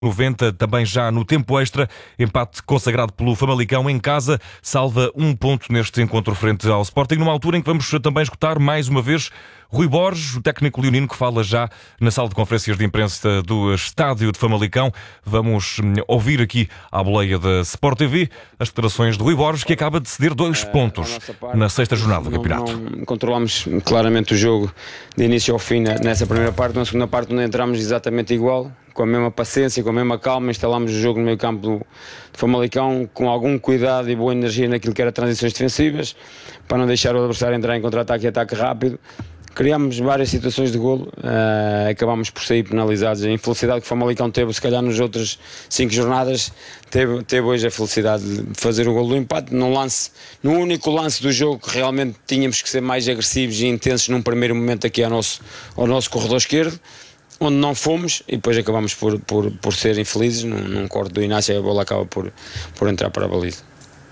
90, também já no tempo extra, empate consagrado pelo Famalicão em casa, salva um ponto neste encontro frente ao Sporting, numa altura em que vamos também escutar mais uma vez Rui Borges, o técnico leonino, que fala já na sala de conferências de imprensa do estádio de Famalicão. Vamos ouvir aqui à boleia da Sport TV as declarações de Rui Borges, que acaba de ceder 2 pontos na sexta jornada do campeonato. Não controlámos claramente o jogo de início ao fim nessa primeira parte. Na segunda parte, onde entramos exatamente igual, com a mesma paciência, com a mesma calma, instalámos o jogo no meio campo do Famalicão com algum cuidado e boa energia naquilo que era transições defensivas, para não deixar o adversário entrar em contra-ataque e ataque rápido. Criámos várias situações de golo, acabámos por sair penalizados. A infelicidade que o Famalicão teve, se calhar nas outras 5 jornadas, teve hoje a felicidade de fazer o golo do empate, no único lance do jogo que realmente tínhamos que ser mais agressivos e intensos num primeiro momento aqui ao nosso corredor esquerdo, onde não fomos, e depois acabámos por ser infelizes. Num corte do Inácio, a bola acaba por entrar para a baliza.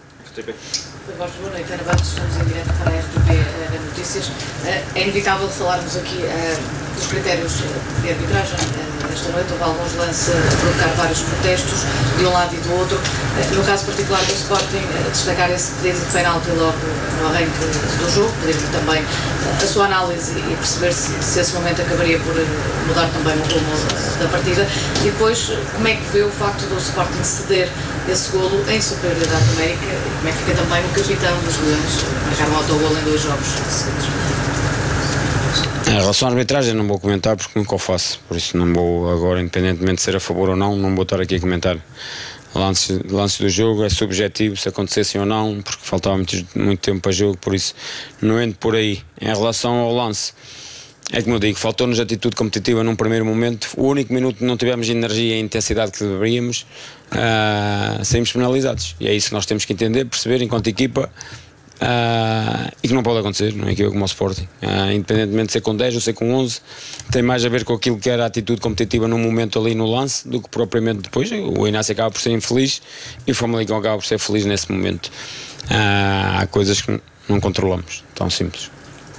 Boa noite, Ana Barros, estamos em direto para a RTP Notícias. É inevitável falarmos aqui dos critérios de arbitragem. Esta noite houve alguns lances a provocar vários protestos, de um lado e do outro. No caso particular do Sporting, destacar esse pedido de penalti logo no arranque do jogo, pedir-lhe também a sua análise e perceber se esse momento acabaria por mudar também o rumo da partida. E depois, como é que vê o facto do Sporting ceder esse golo em superioridade numérica, e como é que fica também o capitão dos Leões, marcar um autogolo em 2 jogos seguidos? Em relação à arbitragem, não vou comentar porque nunca o faço, por isso não vou agora, independentemente de ser a favor ou não vou estar aqui a comentar lances do jogo. É subjetivo se acontecessem ou não, porque faltava muito tempo para jogo, por isso não entro por aí. Em relação ao lance, é como eu digo, faltou-nos atitude competitiva num primeiro momento. O único minuto que não tivemos energia e intensidade que deveríamos, saímos penalizados, e é isso que nós temos que entender, perceber enquanto equipa, e que não pode acontecer numa equipa como o Sporting, independentemente de ser com 10 ou ser com 11, tem mais a ver com aquilo que era a atitude competitiva no momento ali no lance, do que propriamente depois. O Inácio acaba por ser infeliz e o Famalicão acaba por ser feliz nesse momento. Há coisas que não controlamos, tão simples.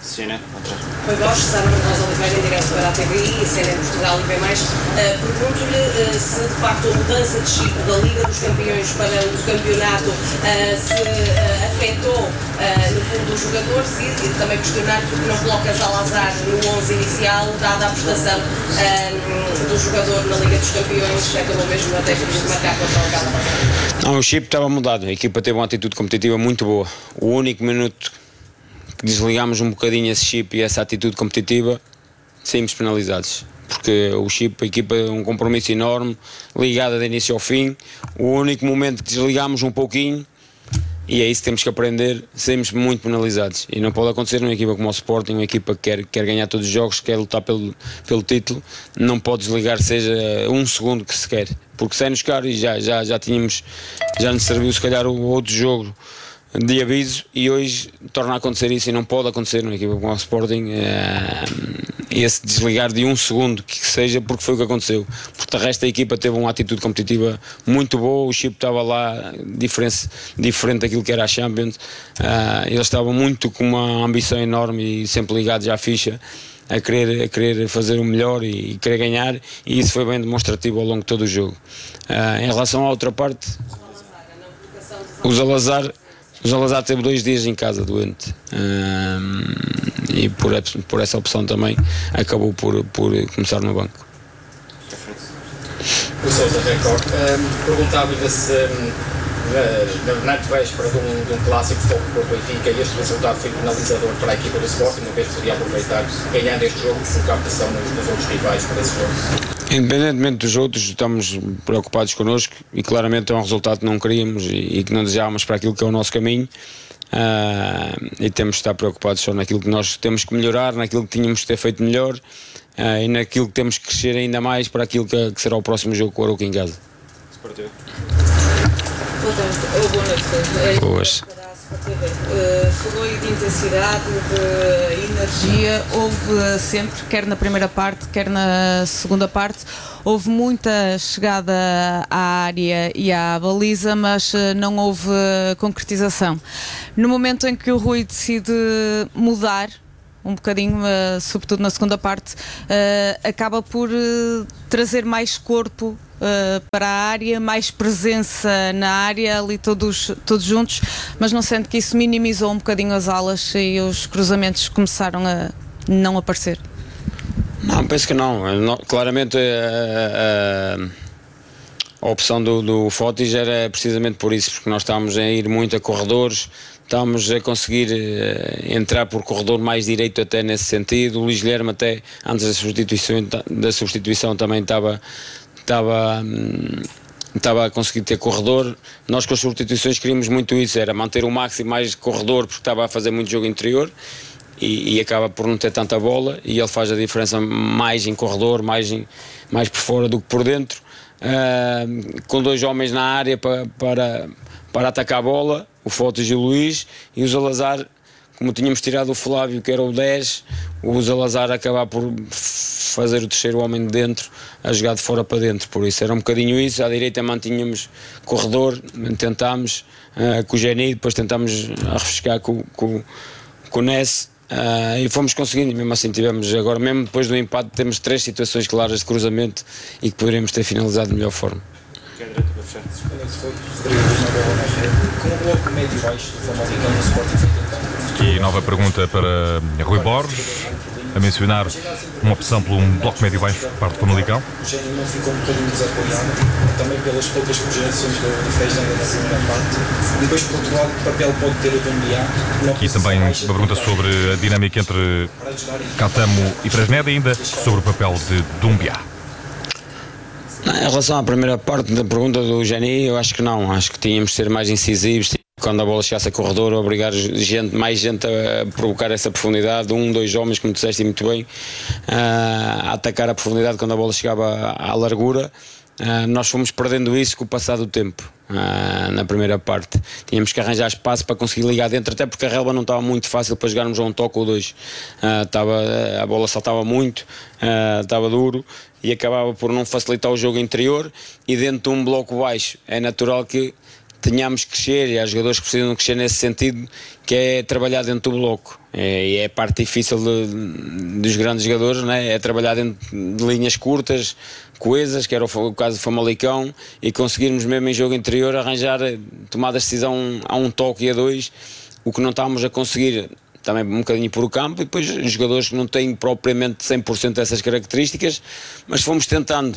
Foi Borges, Sara Mendonça Oliveira, em direto para a TVI e CNN Portugal e B+. Pergunto-lhe se de facto a mudança de chip da Liga dos Campeões para o campeonato se afetou no fundo os jogadores, e também questionar porque não coloca Zalazar no 11 inicial, dada a prestação do jogador na Liga dos Campeões, acabou mesmo até por marcar contra o Galo. Não, o chip estava mudado, a equipa teve uma atitude competitiva muito boa. O único minuto que desligámos um bocadinho esse chip e essa atitude competitiva, saímos penalizados, porque o chip, a equipa, é um compromisso enorme, ligada de início ao fim. O único momento que desligámos um pouquinho, e é isso que temos que aprender, saímos muito penalizados, e não pode acontecer numa equipa como o Sporting, uma equipa que quer ganhar todos os jogos, quer lutar pelo título, não pode desligar seja um segundo que se quer, porque sai-nos caro. E já nos serviu se calhar o outro jogo de aviso, e hoje torna a acontecer isso, e não pode acontecer numa equipa como o Sporting, esse desligar de um segundo que seja, porque foi o que aconteceu. Porque de resto a equipa teve uma atitude competitiva muito boa, o chip estava lá diferente daquilo que era a Champions, eles estavam muito com uma ambição enorme e sempre ligados à ficha, a querer fazer o melhor e querer ganhar, e isso foi bem demonstrativo ao longo de todo o jogo. Em relação à outra parte, o Zalazar teve 2 dias em casa doente, e por essa opção também acabou por começar no banco. O Sousa Record perguntava-lhe se na véspera de um clássico com o Benfica, este resultado foi penalizador para a equipa do Sporting, uma vez que podia aproveitar, ganhando este jogo, colocar pressão nos outros rivais para esse jogo. Independentemente dos outros, estamos preocupados connosco, e claramente é um resultado que não queríamos e que não desejávamos para aquilo que é o nosso caminho, e temos de estar preocupados só naquilo que nós temos que melhorar, naquilo que tínhamos que ter feito melhor, e naquilo que temos que crescer ainda mais para aquilo que será o próximo jogo com o Arouca em casa. Boa noite. Boas. Falou aí de intensidade, de energia. Houve sempre, quer na primeira parte, quer na segunda parte, houve muita chegada à área e à baliza, mas não houve concretização. No momento em que o Rui decide mudar um bocadinho, sobretudo na segunda parte, acaba por trazer mais corpo para a área, mais presença na área, ali todos juntos, mas não sente que isso minimizou um bocadinho as alas e os cruzamentos começaram a não aparecer? Não, penso que não. Claramente a opção do Fotis era precisamente por isso, porque nós estávamos a ir muito a corredores, estávamos a conseguir entrar por corredor mais direito até nesse sentido. O Luís Guilherme até antes da substituição também estava a conseguir ter corredor. Nós com as substituições queríamos muito isso, era manter o máximo mais de corredor, porque estava a fazer muito jogo interior e acaba por não ter tanta bola, e ele faz a diferença mais em corredor, mais por fora do que por dentro, com 2 homens na área para atacar a bola, o Fotis e o Luís, e o Zalazar, como tínhamos tirado o Flávio, que era o 10, o Zalazar acabar por fazer o terceiro homem de dentro, a jogar de fora para dentro. Por isso era um bocadinho isso. À direita mantínhamos corredor, tentámos com o Geni, depois tentámos refrescar com o Ness, e fomos conseguindo. Mesmo assim tivemos, agora mesmo depois do empate, temos 3 situações claras de cruzamento e que poderíamos ter finalizado de melhor forma. Aqui nova pergunta para Rui Borges, a mencionar uma opção por um bloco médio-baixo por parte do Famalicão. O Gênio não ficou um bocadinho desapoiado, também pelas poucas projeções do Freijanга na segunda parte. E depois, por outro lado, que papel pode ter o Dumbiá? Aqui também uma pergunta sobre a dinâmica entre Catamo e Fresneda, e ainda sobre o papel de Dumbiá. Em relação à primeira parte da pergunta do Geni, eu acho que não. Acho que tínhamos de ser mais incisivos. Quando a bola chegasse a corredor, obrigar mais gente a provocar essa profundidade, 2 homens, como disseste muito bem, a atacar a profundidade quando a bola chegava à largura. Nós fomos perdendo isso com o passar do tempo. Na primeira parte tínhamos que arranjar espaço para conseguir ligar dentro, até porque a relva não estava muito fácil para jogarmos a um toque ou 2. A bola saltava muito, estava duro e acabava por não facilitar o jogo interior, e dentro de um bloco baixo é natural que tenhamos que crescer, e há jogadores que precisam crescer nesse sentido, que é trabalhar dentro do bloco, e é a parte difícil dos grandes jogadores, né? É trabalhar dentro de linhas curtas, coesas, que era o caso do Famalicão, e conseguirmos mesmo em jogo interior arranjar, tomar a decisão a um toque e a 2, o que não estávamos a conseguir também um bocadinho por o campo, e depois os jogadores que não têm propriamente 100% dessas características, mas fomos tentando,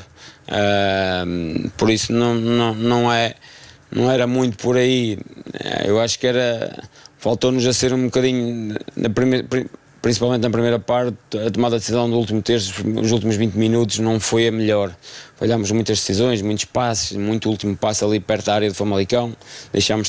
por isso não era muito por aí. Eu acho que faltou-nos a ser um bocadinho, principalmente na primeira parte, a tomada de decisão do último terço, os últimos 20 minutos não foi a melhor. Falhámos muitas decisões, muitos passes, muito último passe ali perto da área do Famalicão, deixámos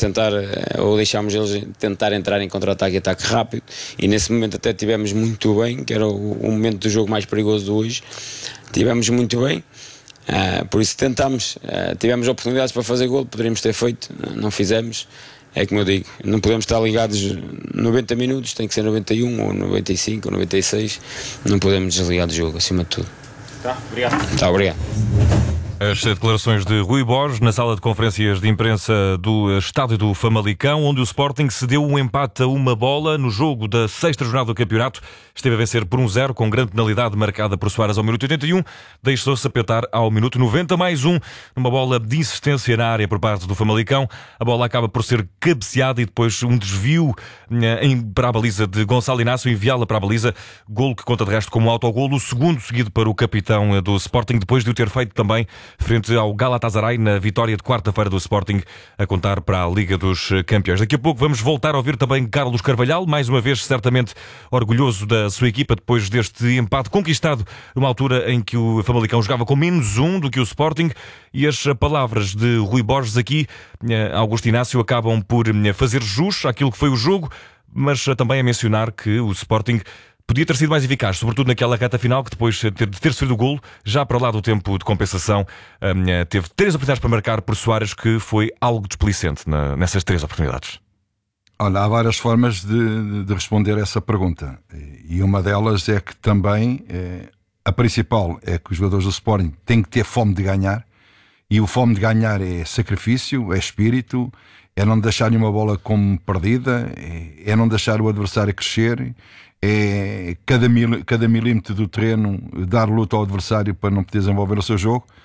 eles tentar entrar em contra-ataque e ataque rápido, e nesse momento até tivemos muito bem, que era o momento do jogo mais perigoso de hoje, tivemos muito bem. Por isso tentámos, tivemos oportunidades para fazer golo, poderíamos ter feito, não fizemos. É como eu digo, não podemos estar ligados 90 minutos, tem que ser 91 ou 95 ou 96, não podemos desligar do jogo, acima de tudo. Obrigado. Tá, obrigado. As declarações de Rui Borges na sala de conferências de imprensa do estádio do Famalicão, onde o Sporting cedeu um empate a 1 bola no jogo da 6ª jornada do campeonato. Esteve a vencer por 1-0, com grande penalidade marcada por Soares ao minuto 81. Deixou-se apertar ao minuto 90, mais um, numa bola de insistência na área por parte do Famalicão. A bola acaba por ser cabeceada e depois um desvio para a baliza de Gonçalo Inácio, enviá-la para a baliza. Golo que conta de resto como autogolo, o segundo seguido para o capitão do Sporting, depois de o ter feito também frente ao Galatasaray na vitória de quarta-feira do Sporting, a contar para a Liga dos Campeões. Daqui a pouco vamos voltar a ouvir também Carlos Carvalhal, mais uma vez certamente orgulhoso da sua equipa depois deste empate conquistado numa altura em que o Famalicão jogava com -1 do que o Sporting, e as palavras de Rui Borges aqui, Augusto Inácio, acabam por fazer jus àquilo que foi o jogo, mas também a mencionar que o Sporting podia ter sido mais eficaz, sobretudo naquela reta final, que depois de ter sofrido o golo, já para lá do tempo de compensação, teve 3 oportunidades para marcar por Soares, que foi algo displicente nessas 3 oportunidades. Olha, há várias formas de responder essa pergunta, e uma delas é que também, a principal é que os jogadores do Sporting têm que ter fome de ganhar, e o fome de ganhar é sacrifício, é espírito, é não deixar nenhuma bola como perdida, é não deixar o adversário crescer, é cada milímetro do terreno dar luta ao adversário para não poder desenvolver o seu jogo.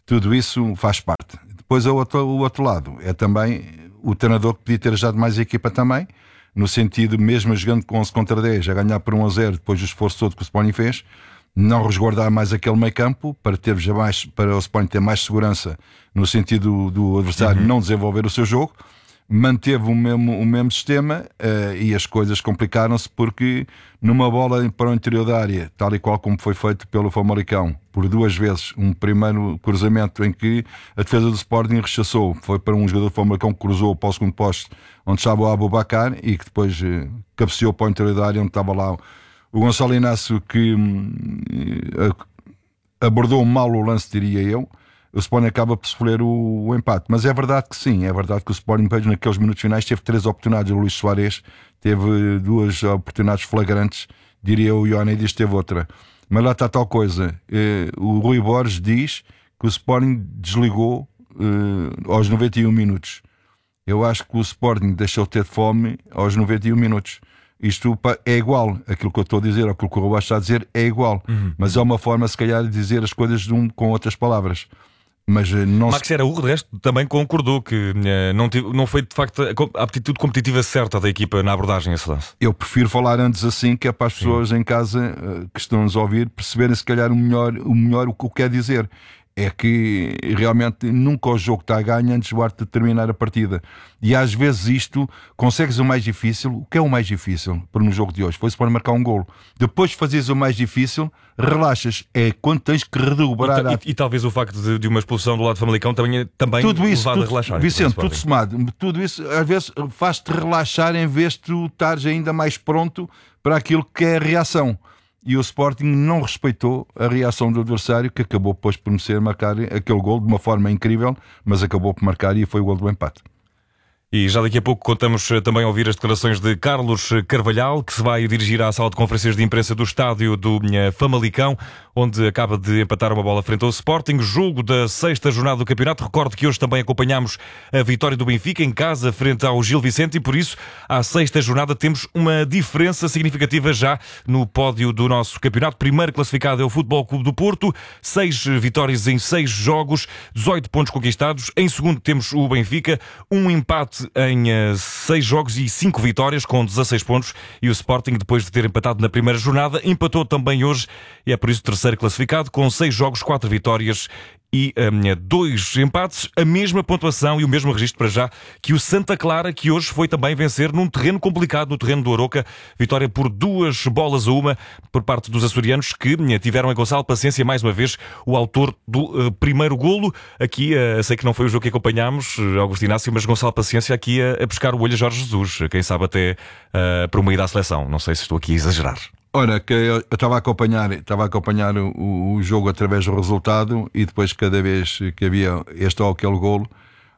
tudo isso faz parte. Depois o outro lado é também o treinador que podia ter ajudado mais a equipa também, no sentido, mesmo jogando com 11 contra 10, a ganhar por 1-0, depois do esforço todo que o Sporting fez, não resguardar mais aquele meio campo para o Sporting ter mais segurança no sentido do adversário não desenvolver o seu jogo. Manteve o mesmo sistema e as coisas complicaram-se, porque numa bola para o interior da área, tal e qual como foi feito pelo Famalicão, por 2 vezes, um primeiro cruzamento em que a defesa do Sporting rechaçou, foi para um jogador do Famalicão que cruzou para o segundo poste, onde estava o Aboubakar, e que depois cabeceou para o interior da área, onde estava lá o Gonçalo Inácio, que abordou mal o lance, diria eu. O Sporting acaba por sofrer o empate. Mas é verdade que sim, é verdade que o Sporting, naqueles minutos finais, teve 3 oportunidades. O Luís Soares teve 2 oportunidades flagrantes, diria eu, e o Ioannidis teve outra. Mas lá está tal coisa. O Rui Borges diz que o Sporting desligou aos 91 minutos. Eu acho que o Sporting deixou de ter fome aos 91 minutos. Isto é igual, aquilo que eu estou a dizer, aquilo que o Rui está a dizer é igual. Mas é uma forma, se calhar, de dizer as coisas com outras palavras. Mas não Max Araújo, de resto, também concordou que não foi de facto a aptitude competitiva certa da equipa na abordagem a esse lance. Eu prefiro falar antes assim, que é para as pessoas em casa que estão-nos a ouvir perceberem se calhar o melhor o que quer dizer. É que realmente nunca o jogo está a ganhar antes do arte de terminar a partida. E às vezes isto, consegues o mais difícil. O que é o mais difícil para no jogo de hoje? Foi-se para marcar um golo. Depois de fazeres o mais difícil, relaxas. É quando tens que redobrar. E talvez o facto de uma expulsão do lado do Famalicão também tudo isso, levado a relaxar. Vicente, tudo somado. Tudo isso às vezes faz-te relaxar em vez de tu estares ainda mais pronto para aquilo que é a reação. E o Sporting não respeitou a reação do adversário, que acabou depois por marcar aquele gol de uma forma incrível, mas acabou por marcar e foi o gol do empate. E já daqui a pouco contamos também a ouvir as declarações de Carlos Carvalhal, que se vai dirigir à sala de conferências de imprensa do estádio do Famalicão, onde acaba de empatar uma bola frente ao Sporting, jogo da 6ª jornada do campeonato. Recordo que hoje também acompanhámos a vitória do Benfica em casa frente ao Gil Vicente, e por isso à 6ª jornada temos uma diferença significativa já no pódio do nosso campeonato. Primeiro classificado é o Futebol Clube do Porto, 6 vitórias em 6 jogos, 18 pontos conquistados. Em segundo temos o Benfica, um empate em 6 jogos e 5 vitórias, com 16 pontos, e o Sporting, depois de ter empatado na primeira jornada, empatou também hoje e é por isso terceiro classificado, com 6 jogos, 4 vitórias e 2 empates, a mesma pontuação e o mesmo registro para já que o Santa Clara, que hoje foi também vencer num terreno complicado, no terreno do Aroca, vitória por 2-1 por parte dos açorianos, que tiveram em Gonçalo Paciência, mais uma vez, o autor do primeiro golo. Aqui, sei que não foi o jogo que acompanhámos, Augusto Inácio, mas Gonçalo Paciência aqui a pescar o olho a Jorge Jesus, quem sabe até por uma ida à seleção. Não sei se estou aqui a exagerar. Olha, que eu estava a acompanhar o jogo através do resultado, e depois, cada vez que havia este ou aquele golo,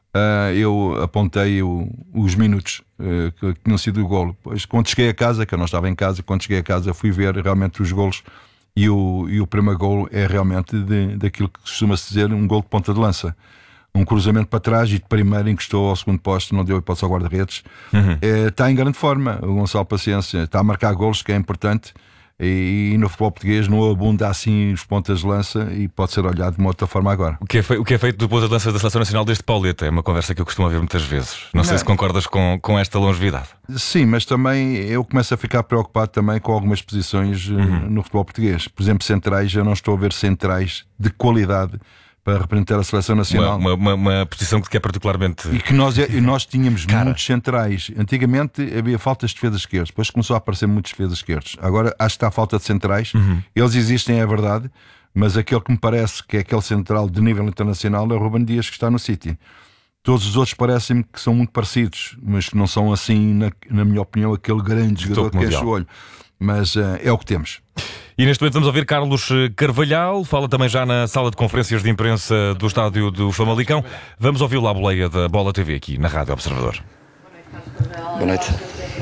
eu apontei os minutos que tinham sido o golo. Pois, quando cheguei a casa, que eu não estava em casa, quando cheguei a casa fui ver realmente os golos, e o primeiro golo é realmente daquilo que costuma-se dizer um golo de ponta de lança. Um cruzamento para trás e de primeiro encostou ao segundo poste, não deu hipótese ao guarda-redes. Está em grande forma o Gonçalo Paciência, está a marcar golos, que é importante, e no futebol português não abunda assim os pontas de lança, e pode ser olhado de uma outra forma agora. O que é feito do ponta de lança da Seleção Nacional desde Pauleta? É uma conversa que eu costumo ouvir muitas vezes. Não sei se concordas com esta longevidade. Sim, mas também eu começo a ficar preocupado também com algumas posições no futebol português. Por exemplo, centrais, eu não estou a ver centrais de qualidade para representar a Seleção Nacional. Uma posição que é particularmente... E que nós tínhamos muitos centrais. Antigamente havia faltas de defesas esquerdos, depois começou a aparecer muitos defesas esquerdos. Agora acho que está a falta de centrais. Eles existem, é verdade, mas aquele que me parece que é aquele central de nível internacional é o Ruben Dias, que está no City. Todos os outros parecem-me que são muito parecidos, mas que não são assim, na minha opinião, aquele grande jogador que enche o olho. Mas é o que temos. E neste momento vamos ouvir Carlos Carvalhal, fala também já na sala de conferências de imprensa do estádio do Famalicão. Vamos ouvi-lo à boleia da Bola TV aqui na Rádio Observador. Boa noite.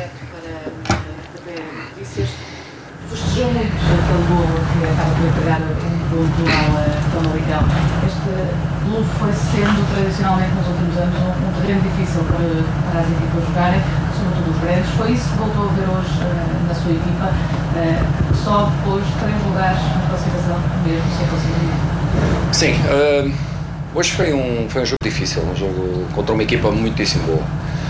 Festejou muito aquele golo que acaba de entregar um golo ao Famalicão. Este golo foi sendo tradicionalmente nos últimos anos um terreno difícil para as equipas jogarem, sobretudo os grandes. Foi isso que voltou a ver hoje na sua equipa. Só depois de 3 lugares na classificação, mesmo sem conseguir. Sim, Hoje foi um jogo difícil, um jogo contra uma equipa muitíssimo boa.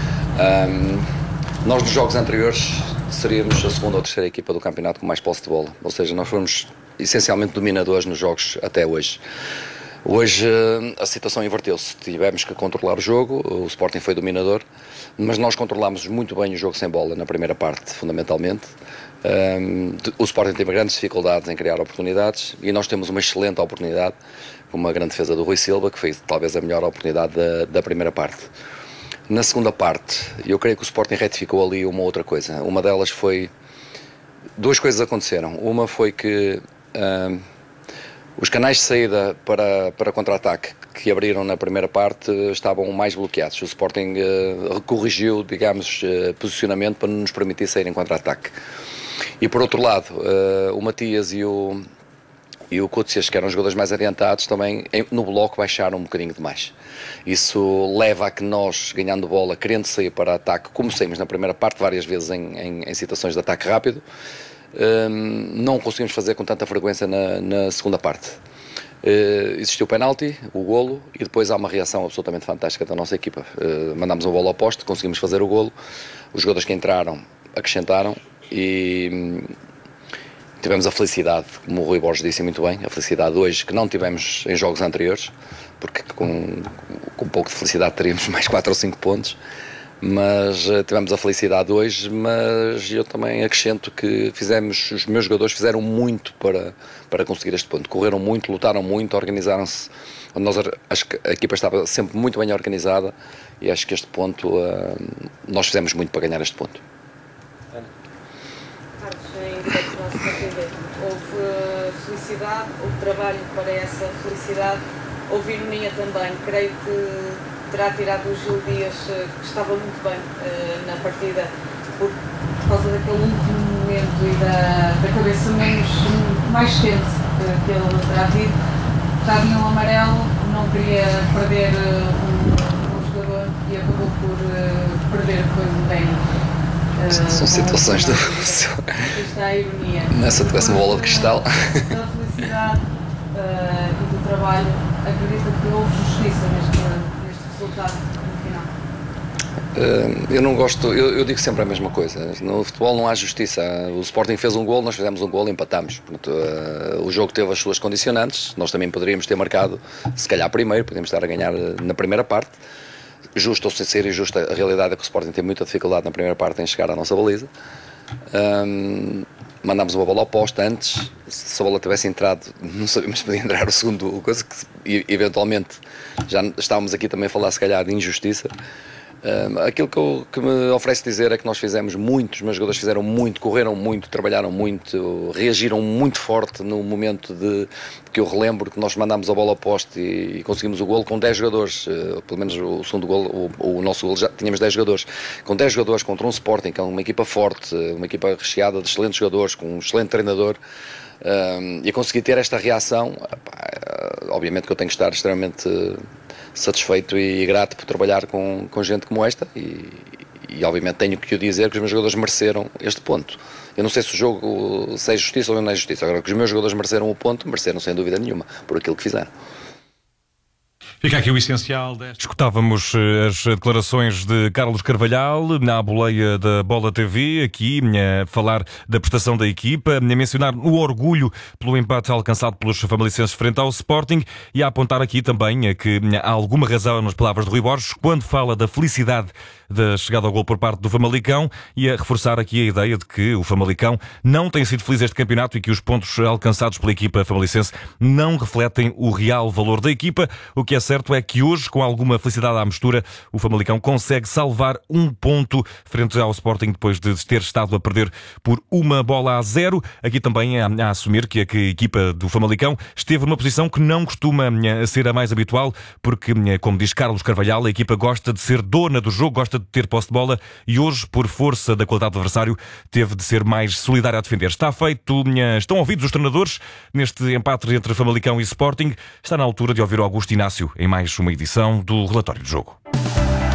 Nós nos jogos anteriores seríamos a segunda ou terceira equipa do campeonato com mais posse de bola, ou seja, nós fomos essencialmente dominadores nos jogos até hoje. Hoje a situação inverteu-se, tivemos que controlar o jogo, o Sporting foi dominador, mas nós controlámos muito bem o jogo sem bola na primeira parte, fundamentalmente. O Sporting teve grandes dificuldades em criar oportunidades e nós temos uma excelente oportunidade, com uma grande defesa do Rui Silva, que foi talvez a melhor oportunidade da primeira parte. Na segunda parte, eu creio que o Sporting retificou ali uma outra coisa. Uma delas foi... Duas coisas aconteceram. Uma foi que os canais de saída para contra-ataque que abriram na primeira parte estavam mais bloqueados. O Sporting corrigiu, digamos, posicionamento para nos permitir sair em contra-ataque. E por outro lado, o Matias e o Coetzee, que eram os jogadores mais adiantados, também no bloco baixaram um bocadinho demais. Isso leva a que nós, ganhando bola, querendo sair para ataque, como saímos na primeira parte, várias vezes em situações de ataque rápido, não conseguimos fazer com tanta frequência na segunda parte. Existiu o penalti, o golo, e depois há uma reação absolutamente fantástica da nossa equipa. Mandámos uma bola ao poste, conseguimos fazer o golo, os jogadores que entraram acrescentaram e tivemos a felicidade, como o Rui Borges disse muito bem, a felicidade hoje que não tivemos em jogos anteriores, porque com um pouco de felicidade teríamos mais 4 ou 5 pontos, mas tivemos a felicidade hoje, mas eu também acrescento que os meus jogadores fizeram muito para conseguir este ponto, correram muito, lutaram muito, organizaram-se, a equipa estava sempre muito bem organizada e acho que este ponto, nós fizemos muito para ganhar este ponto. Houve felicidade, houve trabalho para essa felicidade, houve ironia também. Creio que terá tirado o Gil Dias, que estava muito bem na partida, por causa daquele último momento e da cabeça mais quente que ele terá tido. Já vinha um amarelo, não queria perder um jogador e acabou por perder depois o Dani. São situações do... Nessa tivesse uma bola de cristal. Da felicidade e do trabalho, acredito que houve justiça neste resultado no final? Eu não gosto, eu digo sempre a mesma coisa. No futebol não há justiça. O Sporting fez um gol, nós fizemos um gol e empatámos. Portanto, o jogo teve as suas condicionantes. Nós também poderíamos ter marcado, se calhar primeiro, podíamos estar a ganhar na primeira parte. Justo ou sem ser injusto, a realidade é que o Sporting tem muita dificuldade na primeira parte em chegar à nossa baliza. Mandámos uma bola ao poste antes, se a bola tivesse entrado, não sabíamos se podia entrar o segundo, coisa que eventualmente já estávamos aqui também a falar se calhar de injustiça. Aquilo que me oferece dizer é que nós fizemos muito, os meus jogadores fizeram muito, correram muito, trabalharam muito, reagiram muito forte no momento que eu relembro que nós mandámos a bola ao poste e conseguimos o golo com 10 jogadores, pelo menos o segundo golo, o nosso golo já tínhamos 10 jogadores, com 10 jogadores contra um Sporting, que é uma equipa forte, uma equipa recheada de excelentes jogadores, com um excelente treinador, e a conseguir ter esta reação, obviamente que eu tenho que estar extremamente satisfeito e grato por trabalhar com gente como esta e obviamente tenho que o dizer que os meus jogadores mereceram este ponto. Eu não sei se o jogo se é justiça ou não é justiça, agora que os meus jogadores mereceram o ponto, mereceram sem dúvida nenhuma por aquilo que fizeram. Fica aqui o essencial desta. Escutávamos as declarações de Carlos Carvalhal na boleia da Bola TV, aqui a falar da prestação da equipa, a mencionar o orgulho pelo empate alcançado pelos famalicenses frente ao Sporting e a apontar aqui também que há alguma razão nas palavras de Rui Borges quando fala da felicidade da chegada ao gol por parte do Famalicão e a reforçar aqui a ideia de que o Famalicão não tem sido feliz este campeonato e que os pontos alcançados pela equipa famalicense não refletem o real valor da equipa. O que é certo é que hoje, com alguma felicidade à mistura, o Famalicão consegue salvar um ponto frente ao Sporting depois de ter estado a perder por 1-0. Aqui também a assumir que a equipa do Famalicão esteve numa posição que não costuma ser a mais habitual, porque, como diz Carlos Carvalhal, a equipa gosta de ser dona do jogo, gosta de ter posse de bola e hoje, por força da qualidade do adversário, teve de ser mais solidário a defender. Está feito, estão ouvidos os treinadores neste empate entre Famalicão e Sporting. Está na altura de ouvir o Augusto Inácio em mais uma edição do Relatório do Jogo.